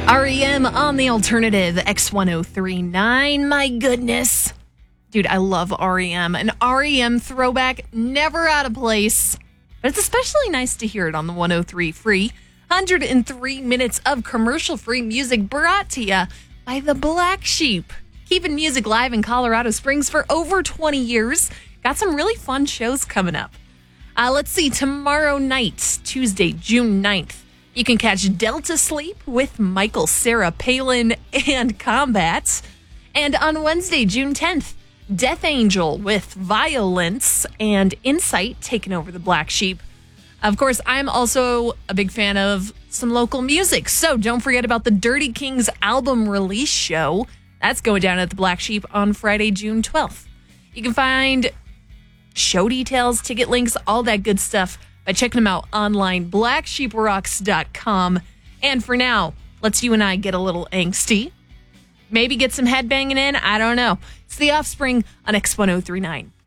REM on the alternative X1039. My goodness. Dude, I love REM. An REM throwback, never out of place. But it's especially nice to hear it on the 103 free. 103 minutes of commercial-free music brought to you by the Black Sheep. Keeping music live in Colorado Springs for over 20 years. Got some really fun shows coming up. Let's see, tomorrow night, Tuesday, June 9th, you can catch Delta Sleep with Michael, Sarah Palin, and Combat. And on Wednesday, June 10th, Death Angel with Violence and Insight taking over the Black Sheep. Of course, I'm also a big fan of some local music, so don't forget about the Dirty Kings album release show. That's going down at the Black Sheep on Friday, June 12th. You can find show details, ticket links, all that good stuff by checking them out online, blacksheeprocks.com. And for now, let's you and I get a little angsty. Maybe get some headbanging in. I don't know. It's The Offspring on X1039.